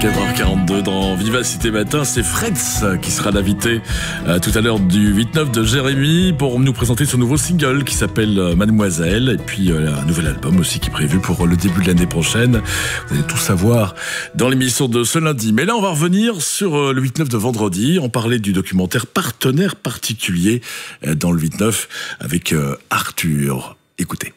4h42 dans Vivacité Matin, c'est Fredz qui sera l'invité tout à l'heure du 8-9 de Jérémy pour nous présenter son nouveau single qui s'appelle Mademoiselle, et puis un nouvel album aussi qui est prévu pour le début de l'année prochaine. Vous allez tout savoir dans l'émission de ce lundi. Mais là, on va revenir sur le 8-9 de vendredi. On parlait du documentaire Partenaire particulier dans le 8-9 avec Arthur. Écoutez.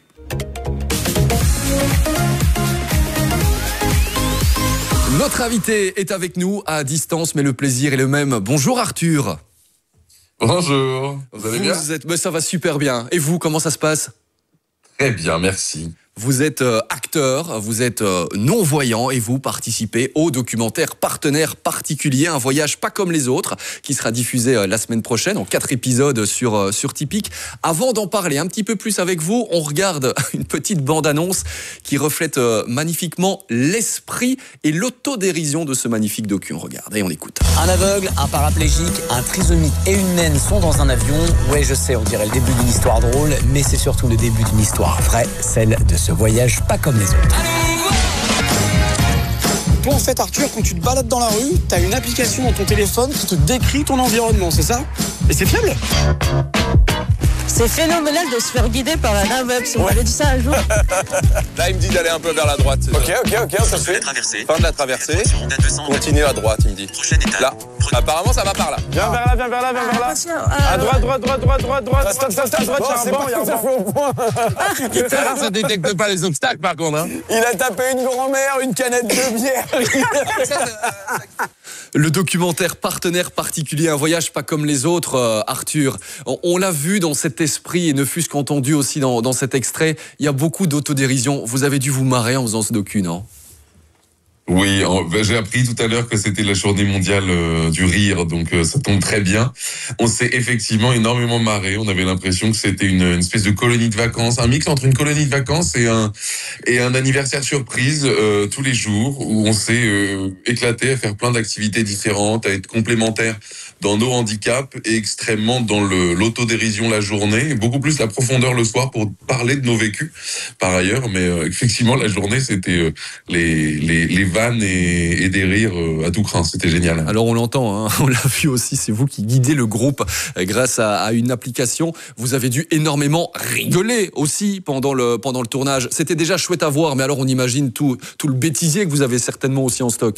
Notre invité est avec nous à distance, mais le plaisir est le même. Bonjour Arthur. Bonjour, vous allez bien ? Mais ça va super bien. Et vous, comment ça se passe ? Très bien, merci. Vous êtes acteur, vous êtes non-voyant et vous participez au documentaire Partenaire particulier, un voyage pas comme les autres, qui sera diffusé la semaine prochaine en 4 épisodes sur Tipeee. Avant d'en parler un petit peu plus avec vous, on regarde une petite bande-annonce qui reflète magnifiquement l'esprit et l'autodérision de ce magnifique docu. On regarde et on écoute. Un aveugle, un paraplégique, un trisomique et une naine sont dans un avion. Ouais, je sais, on dirait le début d'une histoire drôle, mais c'est surtout le début d'une histoire vraie, celle de ce voyage pas comme les autres. Toi, en fait, Arthur, quand tu te balades dans la rue, t'as une application dans ton téléphone qui te décrit ton environnement, c'est ça ? Et c'est fiable ? C'est phénoménal de se faire guider par un aveugle. On m'avait dit ça un jour. Là, il me dit d'aller un peu vers la droite. Ok, ça se fait. Fin de la traversée. Continue à droite, il me dit. Là. Apparemment, ça va par là. Viens vers là. Attention. À droite. Stop, il y a un banc. Ça détecte pas les obstacles, par contre. Hein. Il a tapé une grand-mère, une canette de bière. Le documentaire Partenaire particulier, un voyage pas comme les autres, Arthur. On l'a vu dans cet esprit et ne fût-ce qu'entendu aussi dans cet extrait. Il y a beaucoup d'autodérision. Vous avez dû vous marrer en faisant ce docu, non ? Oui, j'ai appris tout à l'heure que c'était la journée mondiale du rire, donc ça tombe très bien. On s'est effectivement énormément marré. On avait l'impression que c'était une espèce de colonie de vacances, un mix entre une colonie de vacances et un anniversaire surprise tous les jours, où on s'est éclaté à faire plein d'activités différentes, à être complémentaires dans nos handicaps et extrêmement dans l'autodérision la journée, et beaucoup plus la profondeur le soir pour parler de nos vécus par ailleurs. Mais effectivement, la journée, c'était les vannes et des rires à tout crin. C'était génial. Alors on l'entend, hein, on l'a vu aussi, c'est vous qui guidez le groupe grâce à une application. Vous avez dû énormément rigoler aussi pendant le tournage. C'était déjà chouette à voir, mais alors on imagine tout le bêtisier que vous avez certainement aussi en stock.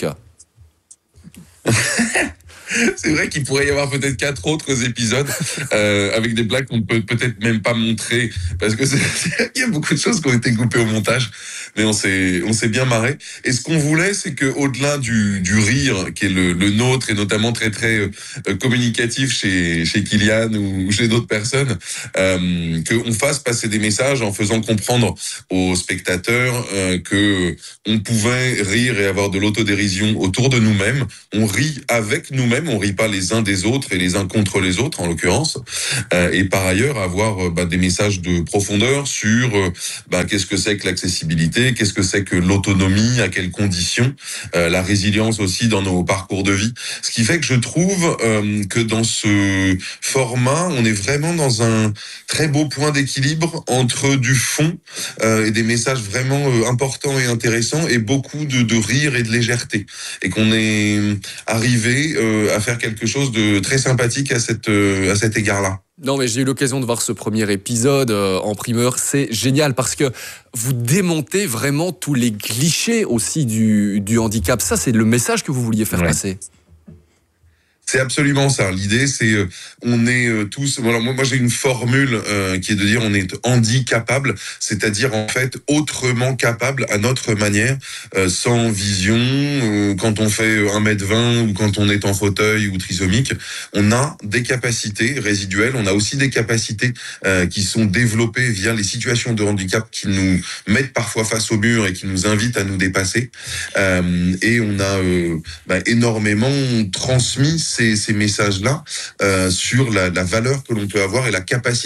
C'est vrai qu'il pourrait y avoir peut-être 4 autres épisodes avec des blagues qu'on peut peut-être même pas montrer, parce que il y a beaucoup de choses qui ont été coupées au montage, mais on s'est bien marré. Et ce qu'on voulait, c'est que au-delà du rire qui est le nôtre, et notamment très très communicatif chez Kylian ou chez d'autres personnes, qu'on fasse passer des messages en faisant comprendre aux spectateurs que on pouvait rire et avoir de l'autodérision autour de nous-mêmes. On rit avec nous-mêmes. On rit pas les uns des autres et les uns contre les autres, en l'occurrence. Et par ailleurs, avoir des messages de profondeur sur qu'est-ce que c'est que l'accessibilité, qu'est-ce que c'est que l'autonomie, à quelles conditions, la résilience aussi dans nos parcours de vie. Ce qui fait que je trouve que dans ce format, on est vraiment dans un très beau point d'équilibre entre du fond et des messages vraiment importants et intéressants, et beaucoup de rire et de légèreté. Et qu'on est arrivé à faire quelque chose de très sympathique à cet égard-là. Non, mais j'ai eu l'occasion de voir ce premier épisode en primeur. C'est génial parce que vous démontez vraiment tous les clichés aussi du handicap. Ça, c'est le message que vous vouliez faire passer. C'est absolument ça. L'idée, c'est on est tous. Voilà, moi j'ai une formule qui est de dire on est handicapable, c'est-à-dire en fait autrement capable à notre manière, sans vision. Quand on fait 1m20 ou quand on est en fauteuil ou trisomique, on a des capacités résiduelles. On a aussi des capacités qui sont développées via les situations de handicap qui nous mettent parfois face au mur et qui nous invitent à nous dépasser. Et on a énormément transmis ces messages-là sur la valeur que l'on peut avoir et la capacité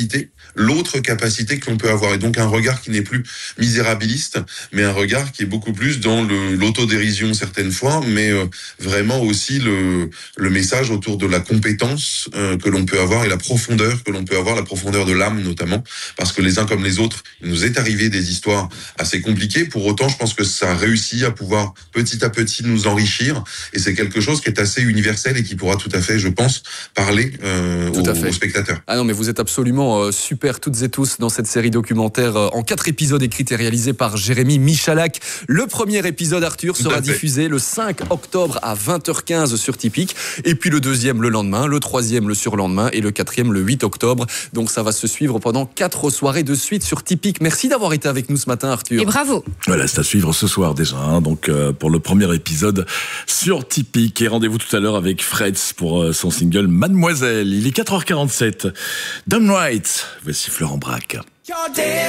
l'autre capacité que l'on peut avoir. Et donc un regard qui n'est plus misérabiliste, mais un regard qui est beaucoup plus dans l'autodérision certaines fois, mais vraiment aussi le message autour de la compétence que l'on peut avoir et la profondeur que l'on peut avoir, la profondeur de l'âme notamment, parce que les uns comme les autres, il nous est arrivé des histoires assez compliquées. Pour autant, je pense que ça réussit à pouvoir petit à petit nous enrichir, et c'est quelque chose qui est assez universel et qui pourra tout à fait, je pense, parler aux spectateurs. Ah non, mais vous êtes absolument super toutes et tous dans cette série documentaire en 4 épisodes écrits et réalisés par Jérémy Michalak. Le premier épisode, Arthur, sera diffusé le 5 octobre à 20h15 sur Tipeee, et puis le deuxième le lendemain, le troisième le surlendemain et le quatrième le 8 octobre. Donc ça va se suivre pendant 4 soirées de suite sur Tipeee. Merci d'avoir été avec nous ce matin, Arthur. Et bravo. Voilà, c'est à suivre ce soir déjà, hein, donc pour le premier épisode sur Tipeee. Et rendez-vous tout à l'heure avec Fred's pour son single Mademoiselle. Il est 4h47. Dom White, voici Florent Braque.